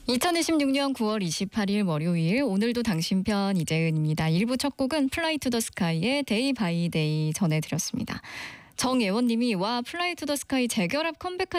2026년 9월 28일 월요일 오늘도 당신 편 이재은입니다. 1부 첫 곡은 플라이 투 더 스카이의 데이 바이 데이 전해드렸습니다. 정예원님이 와 플라이 투 더 스카이 재결합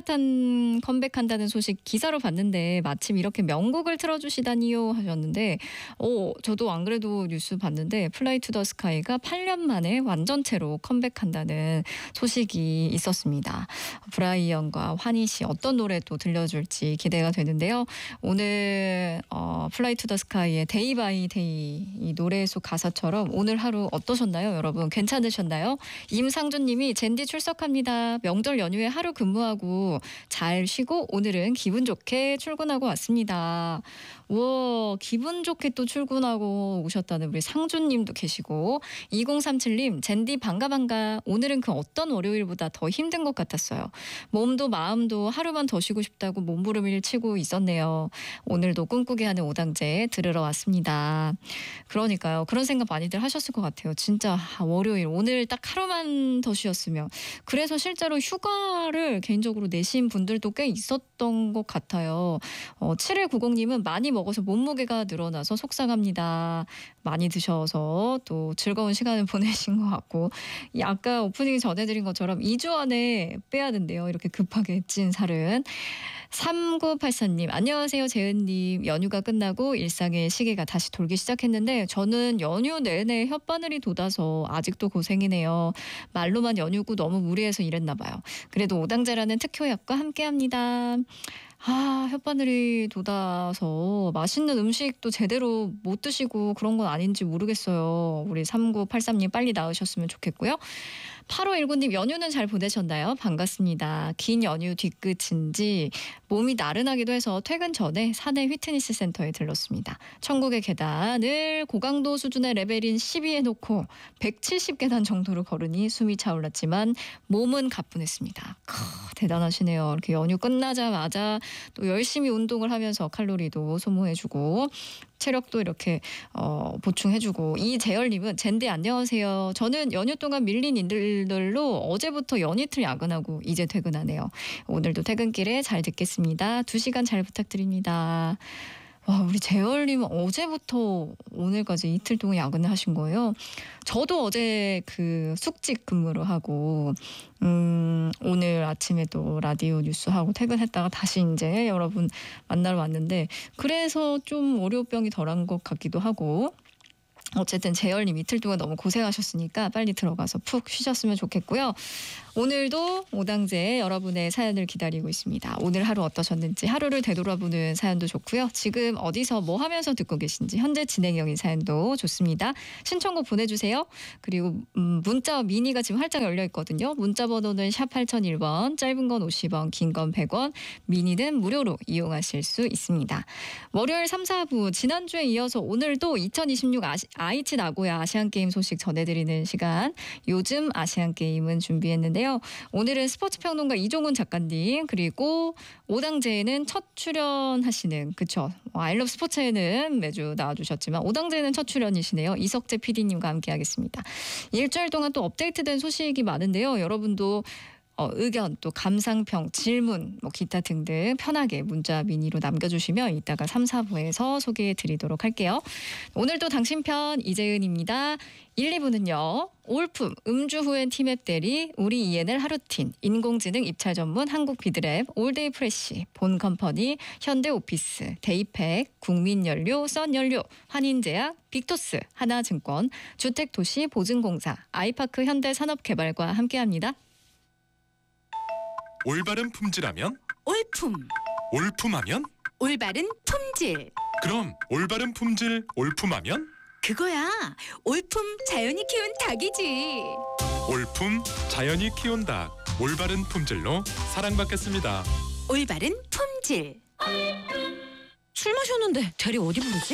컴백한다는 소식 기사로 봤는데 마침 이렇게 명곡을 틀어주시다니요 하셨는데 저도 안 그래도 뉴스 봤는데 플라이 투 더 스카이가 8년 만에 완전체로 컴백한다는 소식이 있었습니다. 브라이언과 환희 씨 어떤 노래 또 들려줄지 기대가 되는데요. 오늘 플라이 투 더 스카이의 데이 바이 데이 이 노래 속 가사처럼 오늘 하루 어떠셨나요, 여러분? 괜찮으셨나요? 임상준님이 젠디 출석합니다. 명절 연휴에 하루 근무하고 잘 쉬고 오늘은 기분 좋게 출근하고 왔습니다. 우와, 기분 좋게 또 출근하고 오셨다는 우리 상준님도 계시고 2037님 젠디 반가 오늘은 그 어떤 월요일보다 더 힘든 것 같았어요. 몸도 마음도 하루만 더 쉬고 싶다고 몸부림을 치고 있었네요. 오늘도 꿈꾸게 하는 오당제 들으러 왔습니다. 그러니까요. 그런 생각 많이들 하셨을 것 같아요. 진짜 월요일 오늘 딱 하루만 더 쉬었으면. 그래서 실제로 휴가를 개인적으로 내신 분들도 꽤 있었던 것 같아요. 7190님은 많이 먹어서 몸무게가 늘어나서 속상합니다. 많이 드셔서 또 즐거운 시간을 보내신 것 같고 아까 오프닝 전해드린 것처럼 2주 안에 빼야 된대요. 이렇게 급하게 찐 살은. 3984님 안녕하세요 재은님. 연휴가 끝나고 일상의 시계가 다시 돌기 시작했는데 저는 연휴 내내 혓바늘이 돋아서 아직도 고생이네요. 말로만 연휴고 너무 무리해서 이랬나 봐요. 그래도 오당제라는 특효약과 함께합니다. 혓바늘이 돋아서 맛있는 음식도 제대로 못 드시고 그런 건 아닌지 모르겠어요. 우리 3983님 빨리 나으셨으면 좋겠고요. 8519님 연휴는 잘 보내셨나요? 반갑습니다. 긴 연휴 뒤끝인지 몸이 나른하기도 해서 퇴근 전에 사내 휘트니스 센터에 들렀습니다. 천국의 계단을 고강도 수준의 레벨인 12에 놓고 170계단 정도로 걸으니 숨이 차올랐지만 몸은 가뿐했습니다. 대단하시네요. 이렇게 연휴 끝나자마자 또 열심히 운동을 하면서 칼로리도 소모해주고 체력도 이렇게 보충해주고. 이재열님은 젠디 안녕하세요. 저는 연휴 동안 밀린 일들로 어제부터 연이틀 야근하고 이제 퇴근하네요. 오늘도 퇴근길에 잘 듣겠습니다. 2시간 잘 부탁드립니다. 와, 우리 재열님은 어제부터 오늘까지 이틀 동안 야근을 하신 거예요. 저도 어제 그 숙직 근무를 하고 오늘 아침에 또 라디오 뉴스 하고 퇴근했다가 다시 이제 여러분 만나러 왔는데 그래서 좀 월요병이 덜한 것 같기도 하고 어쨌든 재열님 이틀 동안 너무 고생하셨으니까 빨리 들어가서 푹 쉬셨으면 좋겠고요. 오늘도 오당제 여러분의 사연을 기다리고 있습니다. 오늘 하루 어떠셨는지 하루를 되돌아보는 사연도 좋고요. 지금 어디서 뭐 하면서 듣고 계신지 현재 진행형인 사연도 좋습니다. 신청곡 보내주세요. 그리고 문자와 미니가 지금 활짝 열려 있거든요. 문자 번호는 샵 8001번, 짧은 건 50원, 긴 건 100원, 미니는 무료로 이용하실 수 있습니다. 월요일 3, 4부 지난주에 이어서 오늘도 2026 아이치 나고야 아시안게임 소식 전해드리는 시간 요즘 아시안게임은 준비했는데요. 오늘은 스포츠평론가 이종훈 작가님 그리고 오당제에는 첫 출연하시는 그쵸 아이러브 스포츠에는 매주 나와주셨지만 오당제에는 첫 출연이시네요. 이석재 PD님과 함께하겠습니다. 일주일 동안 또 업데이트된 소식이 많은데요. 여러분도 의견 또 감상평 질문 기타 등등 편하게 문자 미니로 남겨주시면 이따가 3, 4부에서 소개해드리도록 할게요. 오늘도 당신 편 이재은입니다. 1, 2부는요. 올품 음주 후엔 티맵 대리 우리 ENL 하루틴 인공지능 입찰 전문 한국 비드랩 올데이 프레시 본컴퍼니 현대오피스 데이팩 국민연료 썬연료 환인제약 빅토스 하나증권 주택도시보증공사 아이파크 현대산업개발과 함께합니다. 올바른 품질하면 올품. 올품하면 올바른 품질. 그럼 올바른 품질 올품하면 그거야. 올품 자연이 키운 닭이지. 올품 자연이 키운 닭 올바른 품질로 사랑받겠습니다. 올바른 품질. 술 마셨는데 대리 어디 부르지?